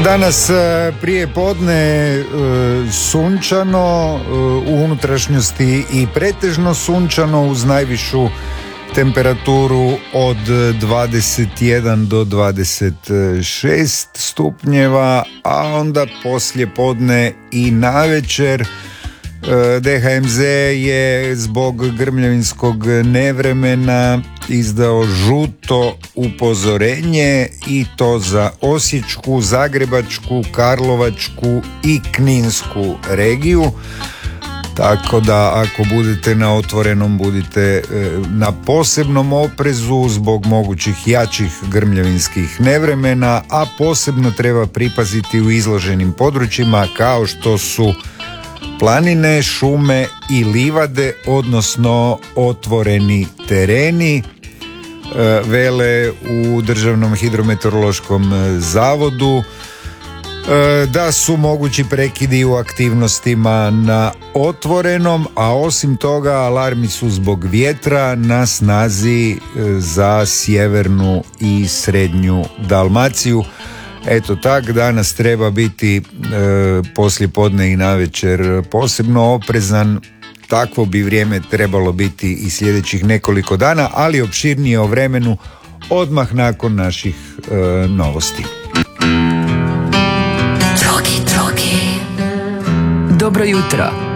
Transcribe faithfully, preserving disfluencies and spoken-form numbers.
Danas prije podne sunčano, u unutrašnjosti i pretežno sunčano uz najvišu temperaturu od dvadeset jedan do dvadeset šest stupnjeva, a onda poslije podne i navečer D H M Z je zbog grmljavinskog nevremena izdao žuto upozorenje i to za Osječku, Zagrebačku, Karlovačku i Kninsku regiju. Tako da ako budete na otvorenom, budite na posebnom oprezu zbog mogućih jačih grmljavinskih nevremena, a posebno treba pripaziti u izloženim područjima kao što su planine, šume i livade, odnosno otvoreni tereni. Vele u Državnom hidrometeorološkom zavodu da su mogući prekidi u aktivnostima na otvorenom, a osim toga alarmi su zbog vjetra na snazi za sjevernu i srednju Dalmaciju. Eto tak, danas treba biti e, poslije podne i navečer posebno oprezan. Takvo bi vrijeme trebalo biti i sljedećih nekoliko dana, ali opširnije o vremenu odmah nakon naših e, novosti. Drogi, drogi. Dobro jutro.